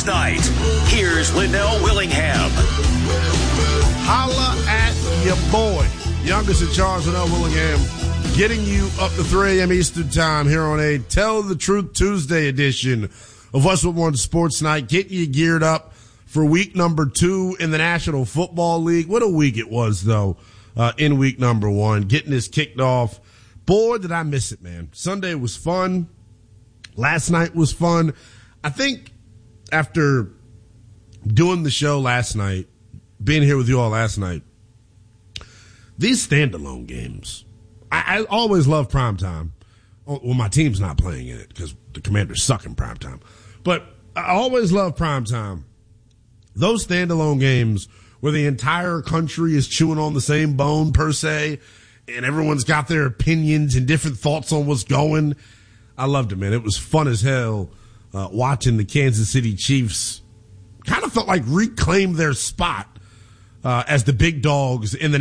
night. Here's Linnell Willingham. Holla at your boy. Youngest in charge, Linnell Willingham, getting you up to 3 a.m. Eastern Time here on a Tell the Truth Tuesday edition of Westwood One Sports Night. Getting you geared up for week number 2 in the National Football League. What a week it was, though, in week number 1. Getting this kicked off. Boy, did I miss it, man. Sunday was fun. Last night was fun. I think after doing the show last night, being here with you all last night, these standalone games, I always love primetime. Well, my team's not playing in it because the Commanders suck in primetime. But I always love primetime. Those standalone games where the entire country is chewing on the same bone, per se, and everyone's got their opinions and different thoughts on what's going. I loved it, man. It was fun as hell watching the Kansas City Chiefs kind of felt like reclaim their spot as the big dogs in the